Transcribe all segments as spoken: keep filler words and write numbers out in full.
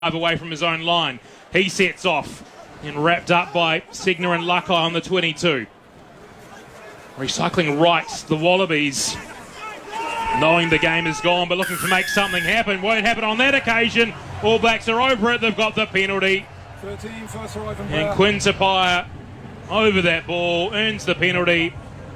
away from his own line. He sets off and wrapped up by Segner and Luckeye on the twenty-two. Recycling right, the Wallabies, knowing the game is gone but looking to make something happen. Won't happen on that occasion. All Blacks are over it. They've got the penalty. thirteen, first arrival and Quinn Tupaea over that ball, earns the penalty.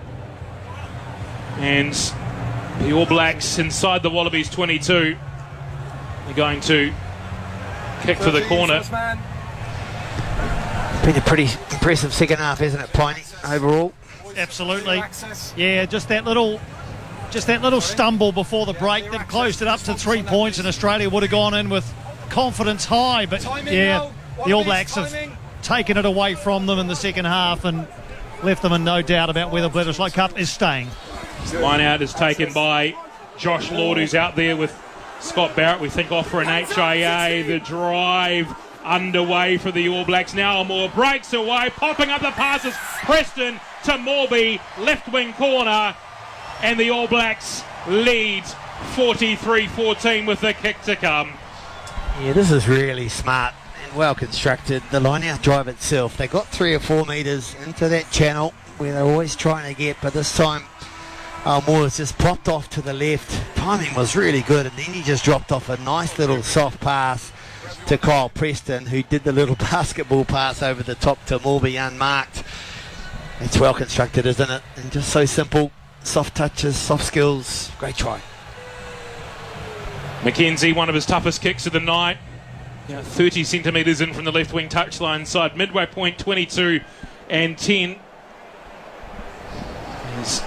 And the All Blacks inside the Wallabies twenty-two. They're going to kick for the corner. Been a pretty impressive second half, hasn't it, Piney, overall? Absolutely. Yeah, just that little just that little stumble before the break that closed it up to three points, and Australia would have gone in with confidence high. But yeah, the All Blacks have taken it away from them in the second half and left them in no doubt about whether Bledisloe Cup is staying. Line out is taken by Josh Lord, who's out there with Scott Barrett. We think off for an H I A. The drive underway for the All Blacks. Now Moore breaks away, popping up the passes. Preston to Morby, left wing corner, and the All Blacks lead forty-three fourteen with the kick to come. Yeah, this is really smart and well constructed. The line-out drive itself, they got three or four metres into that channel where they're always trying to get, but this time uh, Moore's just popped off to the left. Timing was really good, and then he just dropped off a nice little soft pass to Kyle Preston, who did the little basketball pass over the top to Morby unmarked. It's well constructed, isn't it? And just so simple. Soft touches, soft skills. Great try. McKenzie, one of his toughest kicks of the night. You know, thirty centimetres in from the left wing touchline side. Midway point, twenty-two and ten. He's,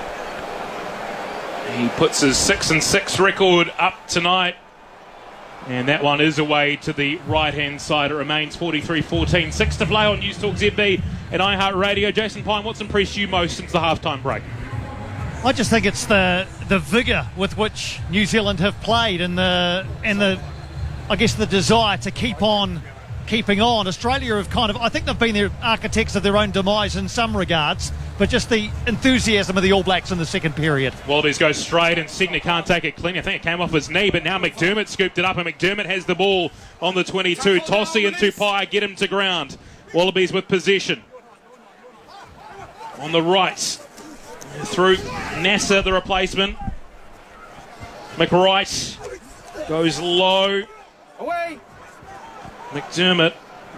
he puts his six and six record up tonight. And that one is away to the right-hand side. It remains forty-three fourteen. Six to play on News Talk Z B and iHeartRadio. Jason Pine, what's impressed you most since the halftime break? I just think it's the the vigour with which New Zealand have played, and the and the I guess the desire to keep on keeping on. Australia have kind of, I think they've been the architects of their own demise in some regards, but just the enthusiasm of the All Blacks in the second period. Wallabies go straight and Segner can't take it clean. I think it came off his knee, but now McDermott scooped it up, and McDermott has the ball on the twenty-two. Tossie and Tupaea get him to ground. Wallabies with possession. On the right, through Nasser, the replacement. McWright goes low. Away. McDermott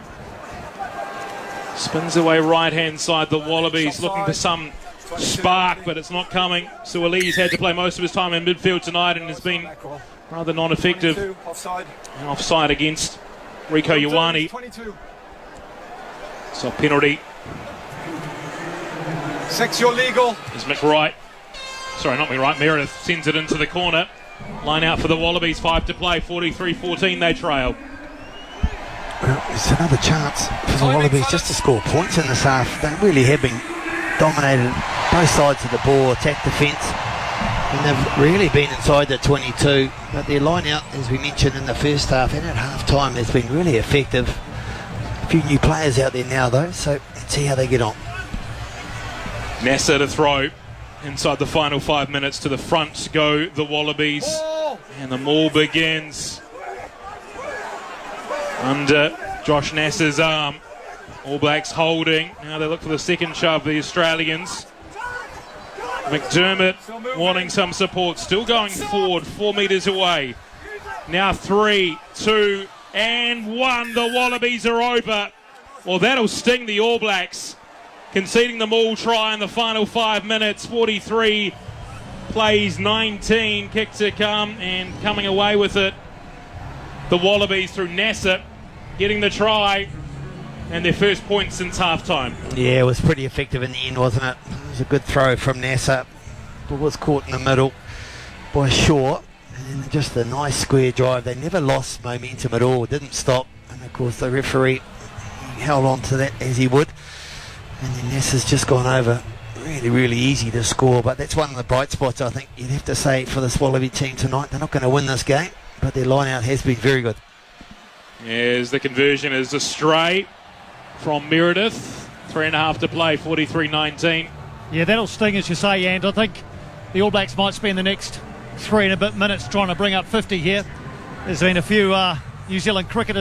spins away right-hand side. The Wallabies looking for some spark, but it's not coming. Suoli's had to play most of his time in midfield tonight and has been rather non-effective. Offside. And offside against Rieko Ioane. So penalty. Six, you're legal. Is McWright. Sorry, not McWright. Meredith sends it into the corner. Line out for the Wallabies. Five to play. forty-three fourteen. They trail. Well, it's another chance for the Wallabies just to score points in this half. They really have been dominated both sides of the ball, attack defence, and they've really been inside the twenty-two. But their line out, as we mentioned in the first half and at half time, has been really effective. A few new players out there now though, so let's see how they get on. Nasser to throw inside the final five minutes. To the front go the Wallabies, and the maul begins under Josh Nasser's arm. All Blacks holding. Now they look for the second shove, the Australians. McDermott wanting some support. Still going forward, four metres away. Now three, two, and one. The Wallabies are over. Well, that'll sting the All Blacks. Conceding the maul try in the final five minutes. forty-three plays nineteen. Kick to come, and coming away with it, the Wallabies through Nasser, getting the try and their first point since half-time. Yeah, it was pretty effective in the end, wasn't it? It was a good throw from Nasser, but was caught in the middle by Shaw. And then just a nice square drive. They never lost momentum at all, didn't stop. And of course the referee held on to that as he would. And then Nasser's just gone over. Really, really easy to score, but that's one of the bright spots, I think, you'd have to say, for this Wallaby team tonight. They're not going to win this game, but their line-out has been very good. As the conversion is astray from Meredith. Three and a half to play, forty-three nineteen. Yeah, that'll sting, as you say, and I think the All Blacks might spend the next three and a bit minutes trying to bring up fifty here. There's been a few uh, New Zealand cricket